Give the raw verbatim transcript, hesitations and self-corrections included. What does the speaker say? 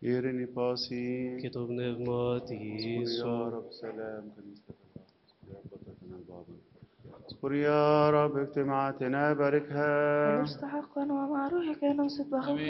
إيريني باسي. كتب نغماتي اذكر يا سو رب سلام كنيستك ربطتنا ببعضنا. اذكر يا رب اجتماعاتنا باركها. ونستحق ومع روحك ننصت بخوفك